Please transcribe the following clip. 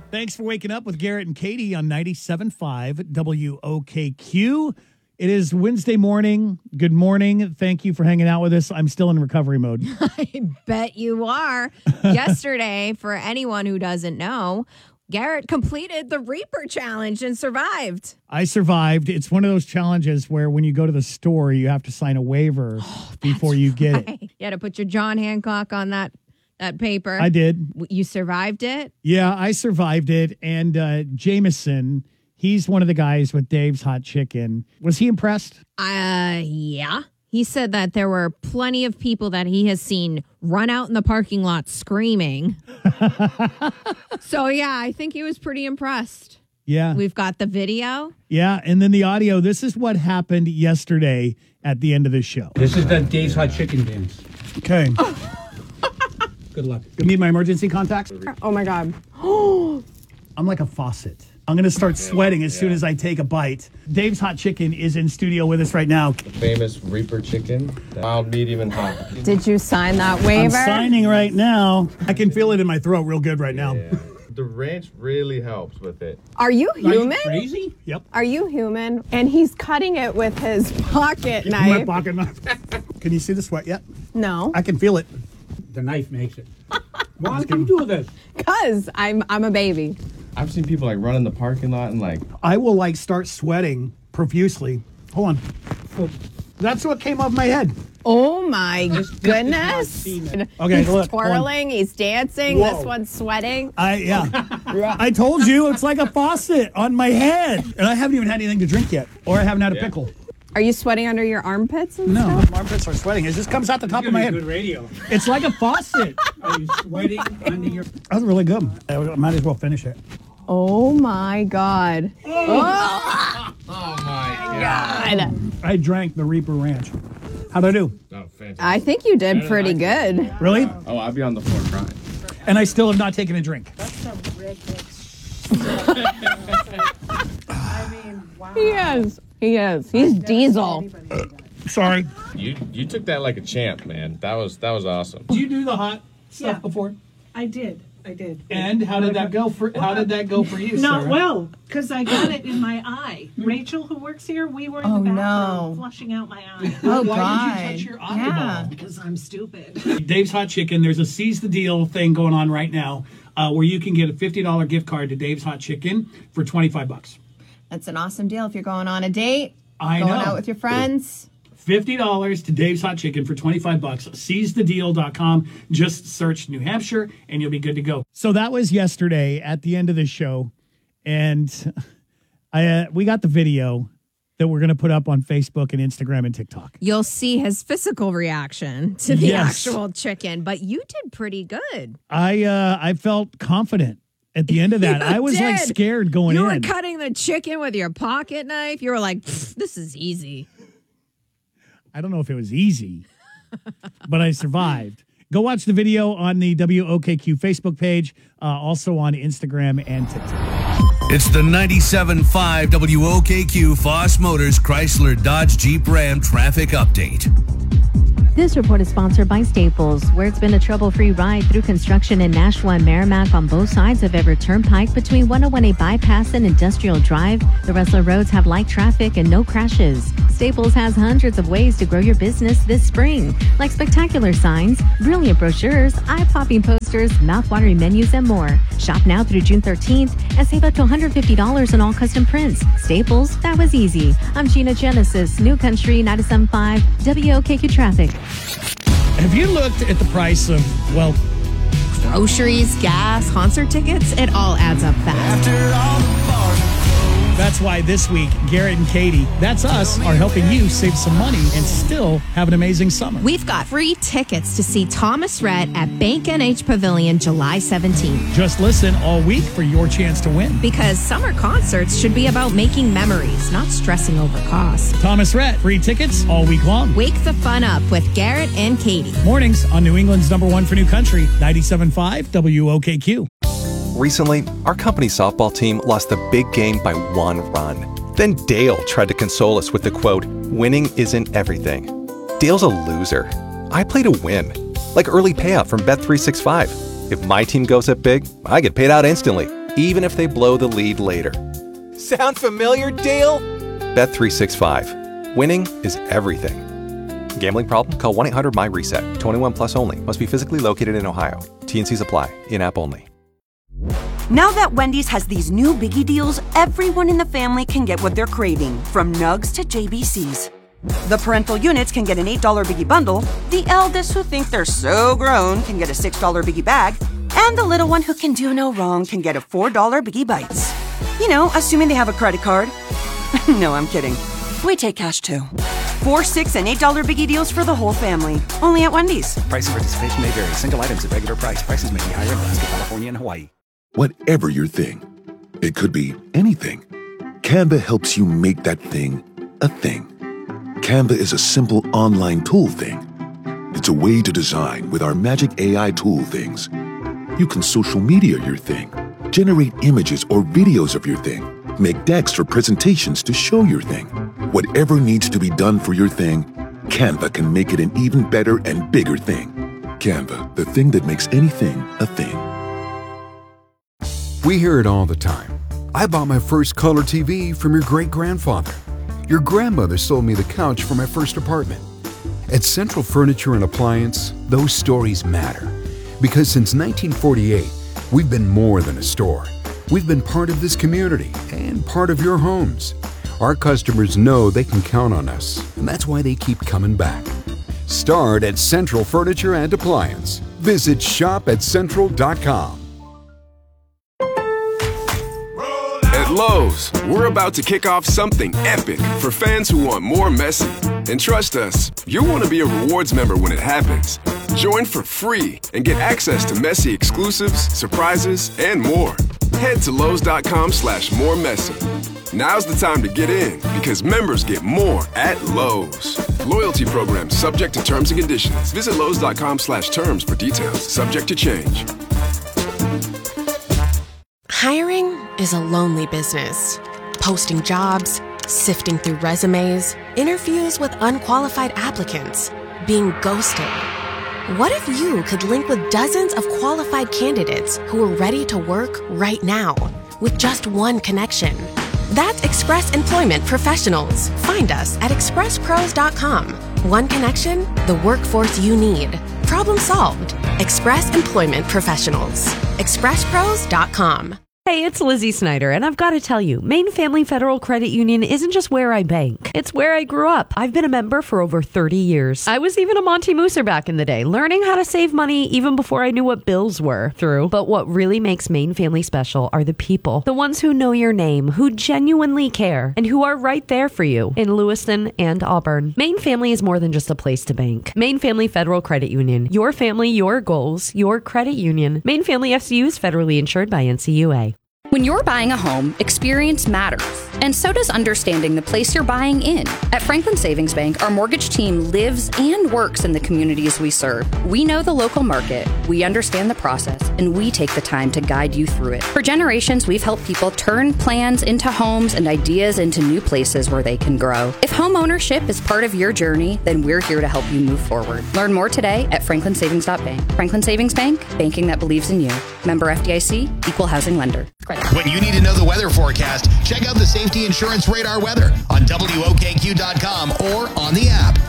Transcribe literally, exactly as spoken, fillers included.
Thanks for waking up with Garrett and Katie on ninety-seven point five W O K Q. It is Wednesday morning. Good morning. Thank you for hanging out with us. I'm still in recovery mode. I bet you are. Yesterday, for anyone who doesn't know, Garrett completed the Reaper Challenge and survived. I survived. It's one of those challenges where when you go to the store, you have to sign a waiver oh, before you get right. it. You had to put your John Hancock on that that paper. I did. You survived it? Yeah, I survived it. And uh, Jameson, he's one of the guys with Dave's Hot Chicken. Was he impressed? Uh, yeah. He said that there were plenty of people that he has seen run out in the parking lot screaming. So, yeah, I think he was pretty impressed. Yeah. We've got the video. Yeah, and then the audio. This is what happened yesterday at the end of the show. This is the Dave's Hot Chicken dance. Okay. Good luck. You need my emergency contacts? Oh, my God. I'm like a faucet. I'm going to start sweating as yeah. soon as I take a bite. Dave's Hot Chicken is in studio with us right now. The famous Reaper Chicken, mild, medium, and hot. Did you sign that waiver? I'm signing right now. I can feel it in my throat real good right now. Yeah. The ranch really helps with it. Are you human? Are you crazy? Yep. Are you human? And he's cutting it with his pocket knife. My pocket knife. Can you see the sweat yet? No. I can feel it. The knife makes it. Why would you do this? Because I'm, I'm a baby. I've seen people like run in the parking lot and like... I will like start sweating profusely. Hold on. That's what came off my head. Oh my goodness. Okay, he's look, twirling, he's dancing, Whoa. This one's sweating. I yeah. I told you it's like a faucet on my head. And I haven't even had anything to drink yet. Or I haven't had a Yeah. pickle. Are you sweating under your armpits and No, stuff? my armpits are sweating. It just comes out the top of my head. Good radio. It's like a faucet. Are you sweating under your... That was really good. I might as well finish it. Oh my God. Oh, Oh my God. God. I drank the Reaper Ranch. How'd I do? Oh, fantastic. I think you did pretty good. Really? Oh, I'd be on the floor crying. And I still have not taken a drink. That's some redneck. I mean, wow. He is. He is. He's diesel. Sorry. You you took that like a champ, man. That was that was awesome. Did you do the hot stuff Yeah. before? I did. I did. And how did that go for how did that go for you, Not Sarah? well, because I got it in my eye. Rachel, who works here, we were in Oh, the bathroom no. flushing out my eye. Oh, Why God. did you touch your Yeah. eyeball? Because I'm stupid. Dave's Hot Chicken, there's a Seize the Deal thing going on right now uh, where you can get a fifty dollars gift card to Dave's Hot Chicken for twenty-five bucks. That's an awesome deal if you're going on a date, I going know. out with your friends. fifty dollars to Dave's Hot Chicken for twenty-five bucks. seize the deal dot com. Just search New Hampshire and you'll be good to go. So that was yesterday at the end of the show. And I uh, we got the video that we're going to put up on Facebook and Instagram and TikTok. You'll see his physical reaction to the Yes. actual chicken, but you did pretty good. I uh, I felt confident at the end of that. You I was like did. scared going You in. were cutting the chicken with your pocket knife. You were like, this is easy. I don't know if it was easy, but I survived. Go watch the video on the W O K Q Facebook page, uh, also on Instagram and TikTok. It's the ninety-seven point five W O K Q Foss Motors Chrysler Dodge Jeep Ram traffic update. This report is sponsored by Staples, where it's been a trouble-free ride through construction in Nashua and Merrimack on both sides of Everett Turnpike between one oh one A Bypass and Industrial Drive. The rest of the roads have light traffic and no crashes. Staples has hundreds of ways to grow your business this spring, like spectacular signs, brilliant brochures, eye-popping posters, mouth-watering menus, and more. Shop now through June thirteenth and save up to one hundred fifty dollars on all custom prints. Staples, that was easy. I'm Gina Genesis, New Country ninety-seven point five W O K Q Traffic. Have you looked at the price of, well, Groceries, gas, concert tickets, it all adds up fast. that's why this week, Garrett and Katie, that's us, are helping you save some money and still have an amazing summer. We've got free tickets to see Thomas Rhett at Bank N H Pavilion July seventeenth. Just listen all week for your chance to win. Because summer concerts should be about making memories, not stressing over cost. Thomas Rhett, free tickets all week long. Wake the fun up with Garrett and Katie. Mornings on New England's number one for New Country, ninety-seven point five W O K Q. Recently, our company softball team lost the big game by one run. Then Dale tried to console us with the quote, "Winning isn't everything." Dale's a loser. I play to win, like early payout from Bet three sixty-five. If my team goes up big, I get paid out instantly, even if they blow the lead later. Sound familiar, Dale? Bet three sixty-five. Winning is everything. Gambling problem? Call one eight hundred M Y RESET. twenty-one plus only. Must be physically located in Ohio. T N Cs apply. In-app only. Now that Wendy's has these new biggie deals, everyone in the family can get what they're craving, from nugs to J B Cs. The parental units can get an eight dollar biggie bundle, the eldest who think they're so grown can get a six dollar biggie bag, and the little one who can do no wrong can get a four dollar biggie bites. You know, assuming they have a credit card. No, I'm kidding. We take cash too. Four, six, and eight dollar biggie deals for the whole family. Only at Wendy's. Price and participation may vary. Single items at regular price. Prices may be higher in Alaska, California, and Hawaii. Whatever your thing, it could be anything. Canva helps you make that thing a thing. Canva is a simple online tool thing. It's a way to design with our magic A I tool things. You can social media your thing, generate images or videos of your thing, make decks for presentations to show your thing. Whatever needs to be done for your thing, Canva can make it an even better and bigger thing. Canva, the thing that makes anything a thing. We hear it all the time. I bought my first color T V from your great-grandfather. Your grandmother sold me the couch for my first apartment. At Central Furniture and Appliance, those stories matter. Because since nineteen forty-eight, we've been more than a store. We've been part of this community and part of your homes. Our customers know they can count on us, and that's why they keep coming back. Start at Central Furniture and Appliance. Visit shop at central dot com. At Lowe's, we're about to kick off something epic for fans who want more Messi. And trust us, you'll want to be a rewards member when it happens. Join for free and get access to Messi exclusives, surprises, and more. Head to Lowe's.com slash more Messi. Now's the time to get in because members get more at Lowe's. Loyalty program subject to terms and conditions. Visit Lowe's.com slash terms for details. Subject to change. Hiring is a lonely business. Posting jobs, sifting through resumes, interviews with unqualified applicants, being ghosted. What if you could link with dozens of qualified candidates who are ready to work right now with just one connection? That's Express Employment Professionals. Find us at express pros dot com. One connection, the workforce you need. Problem solved. Express Employment Professionals. express pros dot com. Hey, it's Lizzie Snyder, and I've got to tell you, Maine Family Federal Credit Union isn't just where I bank. It's where I grew up. I've been a member for over thirty years. I was even a Monty Mooser back in the day, learning how to save money even before I knew what bills were through. But what really makes Maine Family special are the people. The ones who know your name, who genuinely care, and who are right there for you in Lewiston and Auburn. Maine Family is more than just a place to bank. Maine Family Federal Credit Union. Your family, your goals, your credit union. Maine Family F C U is federally insured by N C U A. When you're buying a home, experience matters, and so does understanding the place you're buying in. At Franklin Savings Bank, our mortgage team lives and works in the communities we serve. We know the local market, we understand the process, and we take the time to guide you through it. For generations, we've helped people turn plans into homes and ideas into new places where they can grow. If home ownership is part of your journey, then we're here to help you move forward. Learn more today at franklin savings dot bank. Franklin Savings Bank, banking that believes in you. Member F D I C, equal housing lender. When you need to know the weather forecast, check out the Safety Insurance Radar weather on W O K Q dot com or on the app.